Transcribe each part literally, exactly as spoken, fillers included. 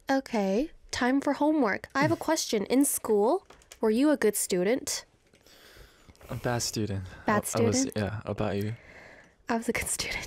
Okay, time for homework. I have a question. In school, were you a good student? A bad student. Bad I, I was, student? yeah, about you. I was a good student.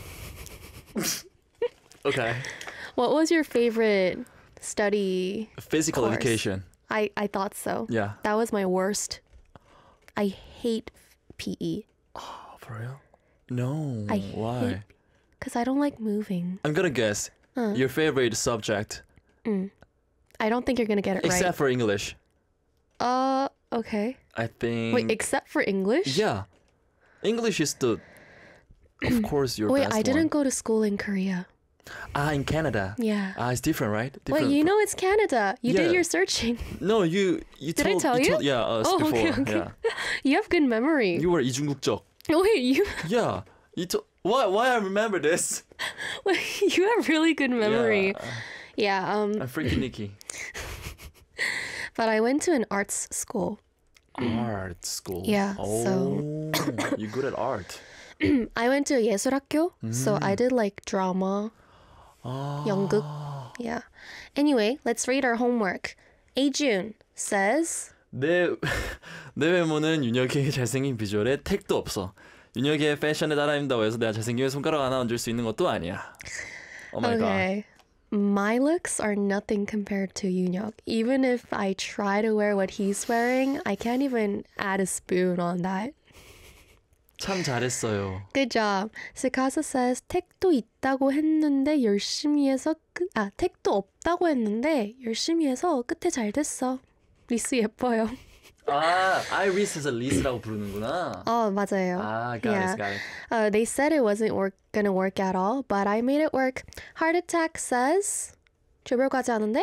Okay. What was your favorite study? Physical course? education. I, I thought so. Yeah. That was my worst. I hate P E. Oh, for real? No. I Why? hate because I don't like moving. I'm gonna guess. Uh. Your favorite subject. Mm. I don't think you're gonna get it Except right. for English. Uh, okay. I think. Wait, except for English? Yeah. English is the. Of course, your Wait, best I didn't one. go to school in Korea. Ah, in Canada. Yeah. Ah, it's different, right? Wait, Different you fr- know it's Canada. You Yeah. did your searching. No, you. you Did I told, tell you? Told, yeah, us Oh, before. okay, okay. Yeah. You have good memory. You were 이중국적. Wait, you Yeah. You told. Why? Why I remember this? you have really good memory. Yeah. Yeah. Um. I'm freaking Nikki. But I went to an arts school. Art school. Yeah, Oh, so- you're good at art. I went to 예술학교, so I did like drama, Ah. 연극. Yeah. Anyway, let's read our homework. Ajun says, 내, 내 외모는 윤혁의 잘생긴 비주얼에 택도 없어. 윤혁의 패션에 따라입는다고 해서 내가 잘생기면 손가락 하나 얹을 수 있는 것도 아니야. Oh my god. okay. My looks are nothing compared to Yoonhyuk. Even if I try to wear what he's wearing, I can't even add a spoon on that. 참 잘했어요. Good job. Sikasa says, 택도 있다고 했는데 열심히 해서 끝, 아, 택도 없다고 했는데 열심히 해서 끝에 잘 됐어. 리스 예뻐요. 아, 아이리스에서 리스라고 부르는구나. 어, 맞아요. 아, got Yeah. it, got it. Uh, they said it wasn't work, gonna work at all, but I made it work. Heart Attack says, 조별과제 하는데?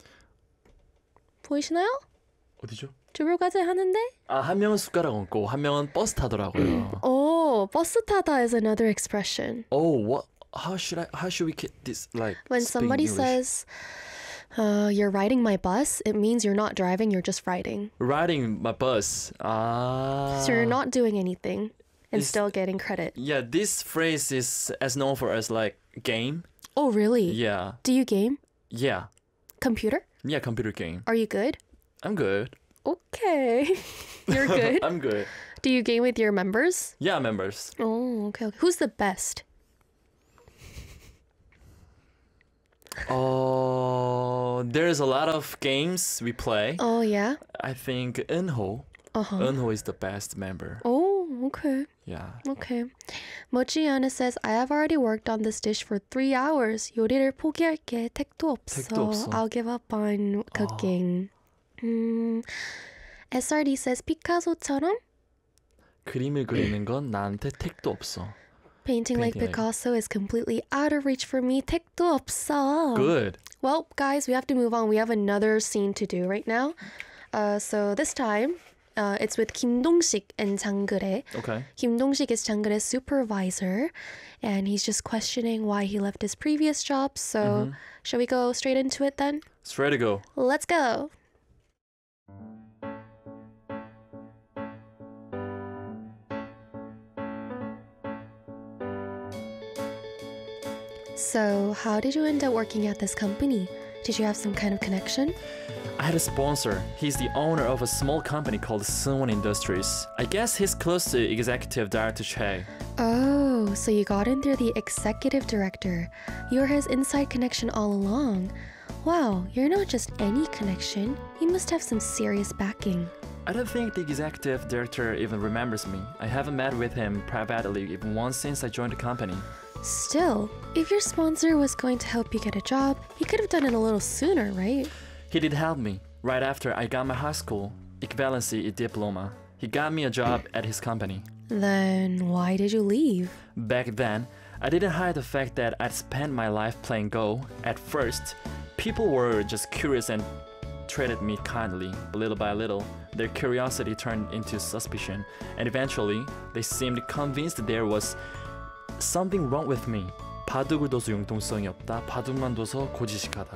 보이시나요? 어디죠? 조별과제 하는데? 아, 한 명은 숟가락 얹고 한 명은 버스 타더라고요. Oh, 버스 타다 is another expression. Oh, what? How should I? How should we get this? Like When speak somebody English? says, uh, you're riding my bus, it means you're not driving, you're just riding. riding my bus. Ah. So you're not doing anything and Is- still getting credit. Yeah, this phrase is as known for as like game. Oh, really? Yeah, Do you game? yeah, Computer? yeah. Computer game. Are you good? I'm good. Okay. You're good. I'm good. Do you game with your members? Yeah, members. Oh, okay, okay. Who's the best? Oh, there's a lot of games we play. Oh, yeah? I think Eunho. Uh-huh. Eunho is the best member. Oh, okay. Yeah. Okay. Mochiana says, I have already worked on this dish for three hours. 요리를 포기할게. 택도 없어. 택도 없어. I'll give up on cooking. 음, S R D says, 피카소처럼 그림을 그리는 건 나한테 택도 없어. painting like Painting like- Picasso is completely out of reach for me. 택도 없어. Good. Well, guys, we have to move on. We have another scene to do right now. Uh, so this time, uh, it's with Kim Dong-sik and Jang Kure. Okay. Kim Dong-sik is Jang Kure's supervisor, and he's just questioning why he left his previous job. So, shall we go straight into it then? It's ready to go. Let's go. So, how did you end up working at this company? Did you have some kind of connection? I had a sponsor. He's the owner of a small company called Sunwon Industries. I guess he's close to Executive Director Che. Oh, so you got in through the executive director. You're his inside connection all along. Wow, you're not just any connection. You must have some serious backing. I don't think the executive director even remembers me. I haven't met with him privately even once since I joined the company. Still, if your sponsor was going to help you get a job, he could have done it a little sooner, right? He did help me. Right after I got my high school equivalency diploma, he got me a job at his company. Then why did you leave? Back then, I didn't hide the fact that I'd spent my life playing Go. At first, people were just curious and treated me kindly. But little by little, their curiosity turned into suspicion, and eventually, they seemed convinced there was something wrong with me. 바둑을 둬서 융통성이 없다. 바둑만 둬서 고지식하다.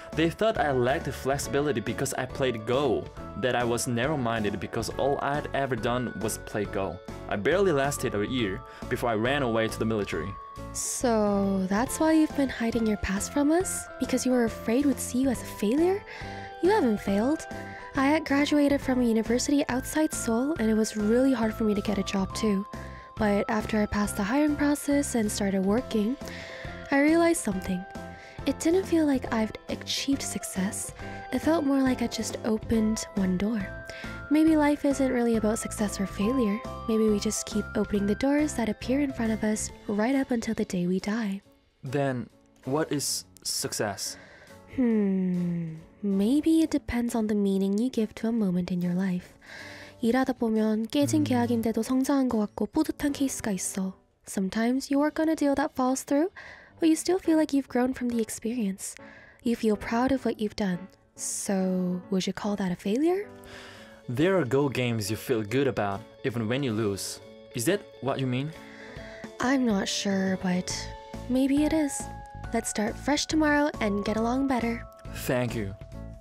They thought I lacked flexibility because I played Go, that I was narrow-minded because all I'd ever done was play Go. I barely lasted a year before I ran away to the military. So that's why you've been hiding your past from us? Because you were afraid we'd see you as a failure? You haven't failed. I had graduated from a university outside Seoul and it was really hard for me to get a job too. But after I passed the hiring process and started working, I realized something. It didn't feel like I've achieved success. It felt more like I just opened one door. Maybe life isn't really about success or failure. Maybe we just keep opening the doors that appear in front of us right up until the day we die. Then, what is success? Hmm, maybe it depends on the meaning you give to a moment in your life. 일하다 보면 깨진 계약인데도 성장한 것 같고 뿌듯한 케이스가 있어. Sometimes you work on a deal that falls through, but you still feel like you've grown from the experience. You feel proud of what you've done. So, would you call that a failure? There are Go games you feel good about, even when you lose. Is that what you mean? I'm not sure, but maybe it is. Let's start fresh tomorrow and get along better. Thank you.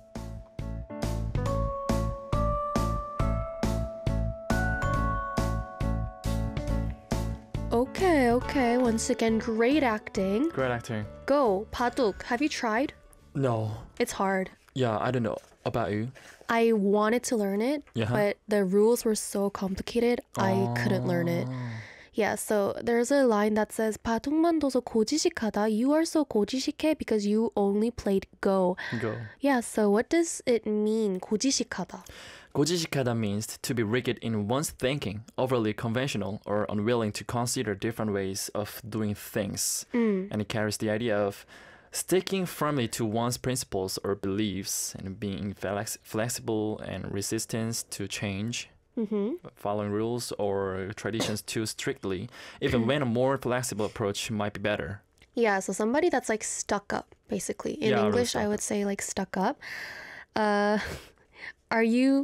Okay, okay. Once again, great acting. Great acting. Go, 바둑. Have you tried? No. It's hard. Yeah, I don't know. About you? I wanted to learn it, Yeah. but the rules were so complicated, I couldn't learn it. Yeah, so there's a line that says 바둑만 둬서 고지식하다. You are so 고지식해 because you only played Go. Go. Yeah, so what does it mean, 고지식하다? 고지식하다 means to be rigid in one's thinking, overly conventional, or unwilling to consider different ways of doing things. Mm. And it carries the idea of sticking firmly to one's principles or beliefs and being flex- flexible and resistant to change, Mm-hmm. following rules or traditions too strictly, even when a more flexible approach might be better. Yeah, so somebody that's like stuck up, basically. In Yeah, really English, stuck I up. would say like stuck up. Uh, are you...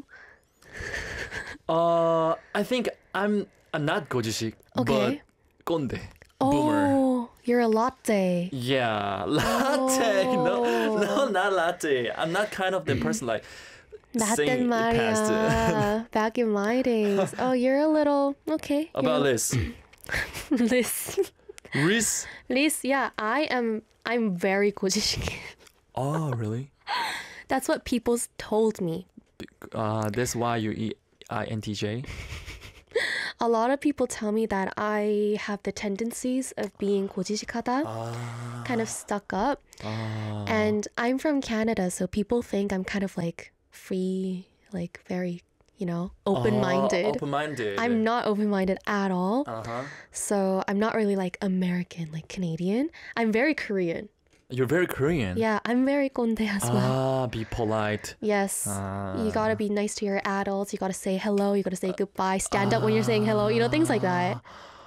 Uh, I think I'm, I'm not 고지식, Okay. but 꼰대, boomer. Oh, you're a latte. Yeah, latte. No, no, not latte. I'm not kind of the person like saying 나단 it past. 말이야. Back in my days. Oh, you're a little... Okay. About you're- this, Liz. Reese. Liz, yeah, I am... I'm very 고지식. Oh, really? That's what people told me. Uh, that's why you eat I N T J. A lot of people tell me that I have the tendencies of being 고지식하다, Ah, kind of stuck up. ah. And I'm from Canada, so people think I'm kind of like free, like very, you know, open-minded. Oh, open-minded. I'm not open-minded at all. Uh-huh. So I'm not really like American, like Canadian. I'm very Korean. You're very Korean. Yeah, I'm very 꼰대 as well. Ah, be polite. Yes. Ah. You gotta be nice to your adults. You gotta say hello. You gotta say goodbye. Stand up when you're saying hello. You know, things like that.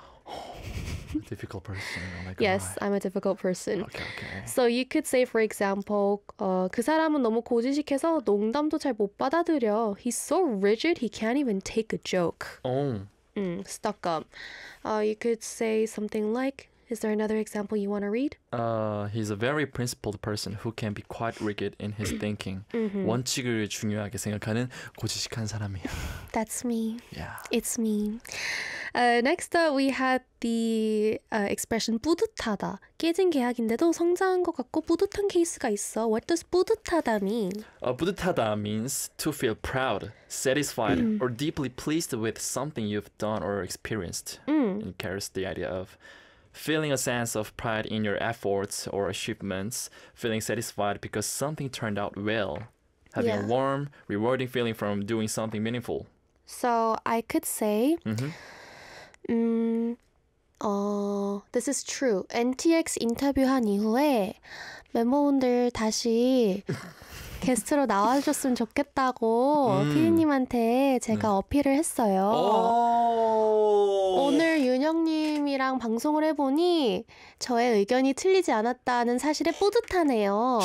Difficult person. Oh my God. Yes, I'm a difficult person. Okay, okay. So you could say, for example, 어, 그 사람은 너무 고지식해서 농담도 잘 못 받아들여. He's so rigid, he can't even take a joke. Oh. Mm, stuck up. Uh, you could say something like, is there another example you want to read? Uh, he's a very principled person who can be quite rigid in his thinking. 원칙을 중요하게 생각하는 고지식한 사람이야. That's me. Yeah. It's me. Uh, next up, we had the uh, expression 뿌듯하다. 깨진 계약인데도 성장한 것 같고 뿌듯한 케이스가 있어. What does 뿌듯하다 mean? Uh, 뿌듯하다 means to feel proud, satisfied, or deeply pleased with something you've done or experienced. Mm. It carries the idea of feeling a sense of pride in your efforts or achievements, feeling satisfied because something turned out well, having Yeah. a warm, rewarding feeling from doing something meaningful. So I could say, Mhm. 음, 어, this is true. 엔티엑스 인터뷰한 이후에 멤버분들 다시 게스트로 나와주셨으면 좋겠다고 음. 피디님한테 제가 어필을 했어요. Oh. 오늘 윤영님이랑 방송을 해보니 저의 의견이 틀리지 않았다는 사실에 뿌듯하네요.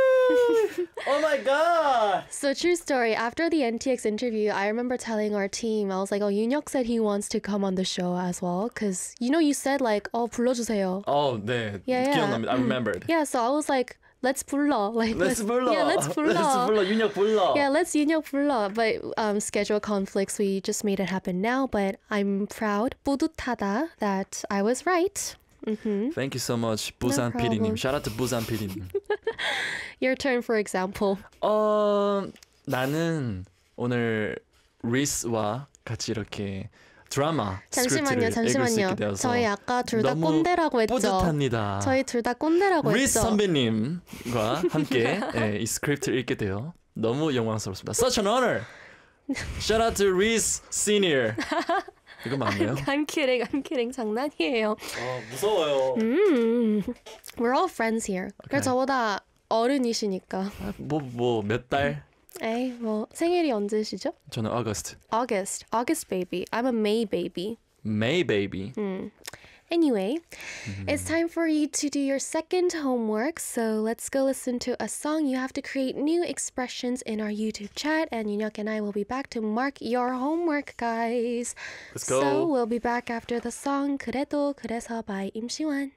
Oh my God. So true story. After the N T X interview, I remember telling our team, I was like, oh, 윤혁 said he wants to come on the show as well. Because, you know, you said like, oh, 불러주세요. Oh, 네. Yeah, yeah. 기억납니다. I remembered. Yeah, so I was like, let's 불러. Like Let's 불러. Yeah, let's 불러. Let's 불러. 윤혁 불러. Yeah, let's 윤혁 불러. But um, schedule conflicts, we just made it happen now. But I'm proud, 뿌듯하다, that I was right. Mm-hmm. Thank you so much, 부산 No 피디님. problem. Shout out to 부산 피디님. Your turn, for example. 어, 나는 오늘 리스와 같이 이렇게 드라마 잠시만요, 스크립트를 읽을 수 잠시만요. 있게 되어서 저희 아까 둘 다 너무 꼰대라고 했죠. 뿌듯합니다. 저희 둘 다 꼰대라고 리스 했죠. 선배님과 함께 예, 이 스크립트를 읽게 되어 너무 영광스럽습니다. Such an honor. Shout out to Reese Senior. 이거 맞나요? I'm kidding, I'm kidding. 장난이에요. 어, 무서워요. 음, we're all friends here. Okay. 그래서 저보다 어른이시니까. 뭐뭐 몇 달? 에이, 뭐 생일이 언제시죠? 저는 August. August. August baby. I'm a May baby. May baby. 음. Anyway, it's time for you to do your second homework. So let's go listen to a song. You have to create new expressions in our YouTube chat, and Yunhyuk and I will be back to mark your homework, guys. Let's go. So we'll be back after the song 그래도 그래서 by 임시완.